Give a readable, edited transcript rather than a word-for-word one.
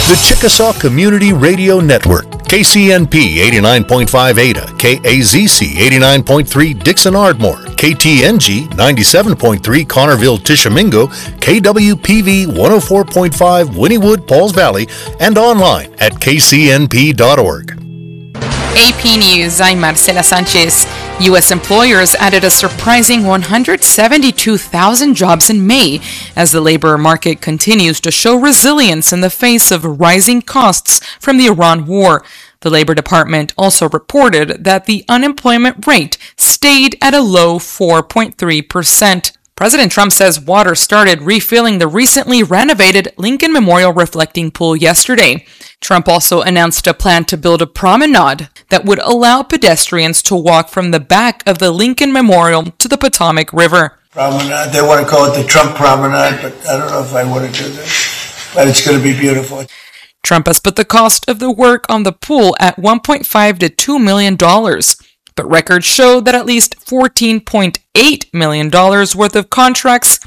The Chickasaw Community Radio Network, KCNP 89.5 Ada, KAZC 89.3 Dixon Ardmore, KTNG 97.3 Connerville Tishomingo, KWPV 104.5 Wynnewood Pauls Valley, and online at kcnp.org. AP News, I'm Marcela Sanchez. U.S. employers added a surprising 172,000 jobs in May as the labor market continues to show resilience in the face of rising costs from the Iran war. The Labor Department also reported that the unemployment rate stayed at a low 4.3%. President Trump says water started refilling the recently renovated Lincoln Memorial Reflecting Pool yesterday. Trump also announced a plan to build a promenade that would allow pedestrians to walk from the back of the Lincoln Memorial to the Potomac River. Promenade, they want to call it the Trump Promenade, but I don't know if I want to do this. But it's going to be beautiful. Trump has put the cost of the work on the pool at $1.5 to $2 million. But records show that at least $14.8 million worth of contracts